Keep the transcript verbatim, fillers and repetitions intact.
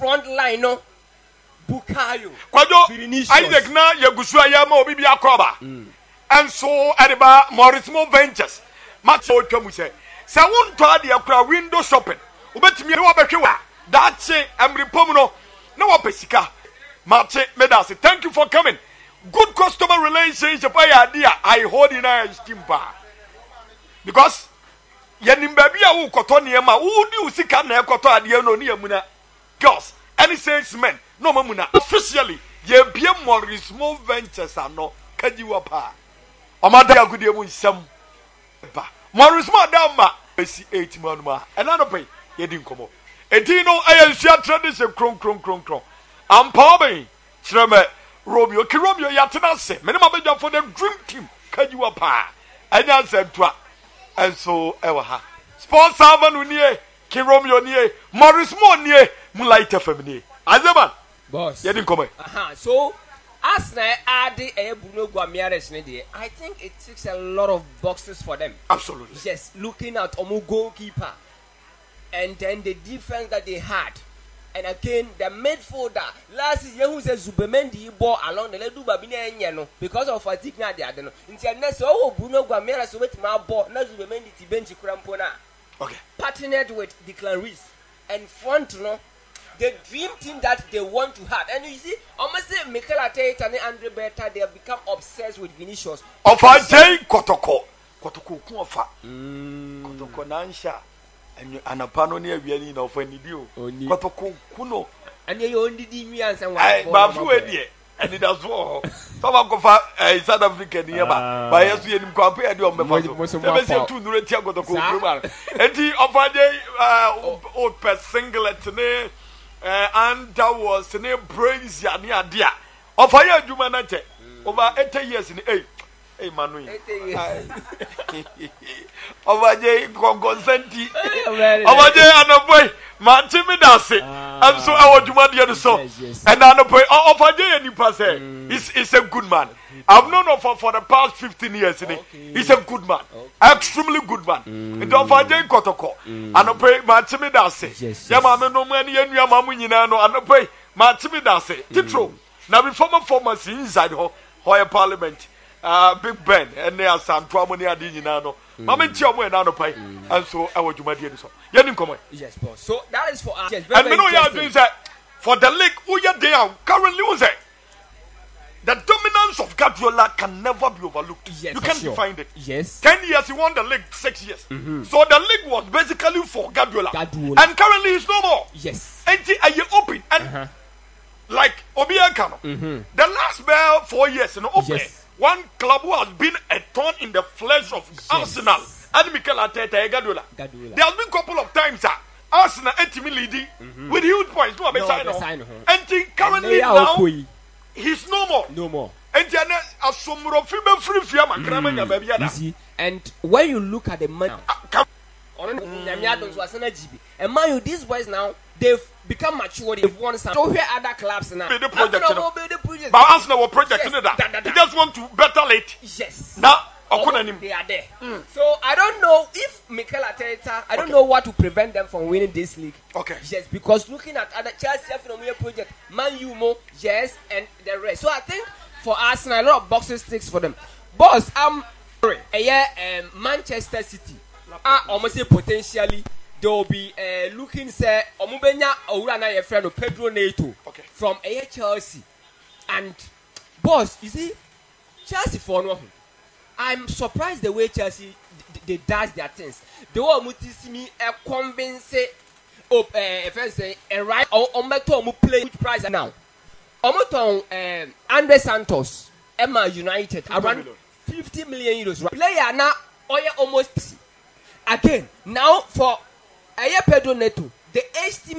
front line no Bukayo Kwajo Isaac na Yagusu Ayama Obi Akoba. And so Adiba Morismo Ventures. Match o twamu say. Say won to ade akura window shopping. Obetimi no obehwe that che amripom no na wapesika. Match medasi. Thank you for coming. Good customer relationship idea I hold in our esteem pa. Because yenim baby a wo koto niema wo di usika na ekoto ade no ne amuna. Girls, any salesmen no mamuna officially ye bie Morismo Ventures ano kajiwa pa. Amada agudie mu nsam ba Morismo adama esi eight man ma enano pay yedi nkomo edi no ayansia tradition kron kron kron kron ampa be kireme Romeo ki Romeo yatena se me ma beja for the dream team kajiwa pa anya nsantwa enso ewa ha sponsor ava nie ki Romeo nie Morismo nie Moonlight F M nie azema boss yedi nkomo aha so as na add a Bruno Guimaraes I think it ticks a lot of boxes for them. Absolutely. Yes, looking at Omu goalkeeper and then the defense that they had. And again, the midfielder. Last year, who said Zubemendi ball along the Ledu Babine Enyano because of fatigue. Now they are done. Until next, oh, Bruno Guimaraes with my ball. Now Zubemendi Tibenchi Krampona. Okay. Partnered with Declan Rice and front, no. The dream team that they want to have. And you see, almost say Mikel Arteta and Andre Berta, they have become obsessed with Vinicius. Of a J Kotoko. Kotoko Kufa. Kotoko Nansha. And Anapano near Vieni of any deal. Kotoko Kuno. And you only did me answer one. Babu, and it does war. Some of a South African nearby. By us, we compared you on the most of the two Nuretia got the Kuman. And he offered a old pet singlet today. Uh, and that was the name Brains Yania Dia. Of fire, Jumanate. Over eighty years in eight. Hey, Manu. Over J. Consenti. Over J. and a boy. Mantimidasi. And so I want Jumadia so. And I know over J. and you pass. He's a good man. I've known him for, for the past fifteen years. Okay. He's a good man. Okay. Extremely good man. And don't forget Kotoko. And I pray Mantimidasi. Yamama no money and Yamamunino. And I pray Mantimidasi. Titro. Now before my former inside Hoya Parliament. Uh, Big Ben, and there are some trouble near Dinano. Mamma Chiamo and Anopai, and so I want you, my dear. Yanin come. Yes, boss. So that is for us. Yes, and we know you are doing that for the league. Who you down currently was it? The dominance of Guardiola can never be overlooked. Yes, you can't sure. define it. Yes. Ten years he won the league, six years. Mm-hmm. So the league was basically for Guardiola. Guardiola. And currently he's no more. Yes. And are you open? And uh-huh. like Obiakano, mm-hmm. the last bell four years in open. Yes. One club who has been a thorn in the flesh of yes. Arsenal and Mikel Arteta Guardiola. There has been a couple of times that uh, Arsenal ultimately leading mm-hmm. with huge points. No, no, no. And currently and now okay. he's no more. No more. And mm. You see, and when you look at the money, uh, mm. and mind you, these boys now they've become mature. They've won some. So here other clubs now. The project, no. But Arsenal were projecting yes, that. That, that, that. They just want to better late. Yes. Now, they are there. Mm. So I don't know if Mikel Arteta. I don't okay. know what to prevent them from winning this league. Okay. Yes, because looking at other Chelsea project, Man U more, yes, and the rest. So I think for Arsenal, a lot of boxes sticks for them. Boss, I'm sorry. A year, um, Manchester City are almost say potentially. They will be uh, looking say Omubenya Ourana your friend Pedro Neto okay. from A Chelsea. And boss, you see, Chelsea for no. I'm surprised the way Chelsea they, they does their things. They want to see me a convince oh uh, if I say a right or Ometo play which price now. Ometo um Andre Santos, Emma United around fifty million euros. Player now or almost again now for Aya Pedro Neto, the estimate